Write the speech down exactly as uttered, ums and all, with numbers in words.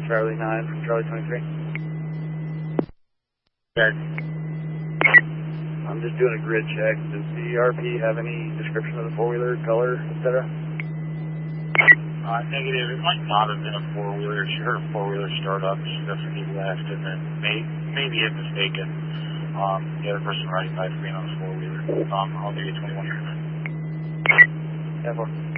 Charlie nine from Charlie twenty-three. Okay. I'm just doing a grid check. Does the R P have any description of the four-wheeler, color, et cetera? Uh, negative. It might not have been a four-wheeler. She heard a four-wheeler start up. She definitely left, and then may, maybe if mistaken, um, the other person riding by being on a four-wheeler. Um, I'll give you twenty-one here. Yeah, four.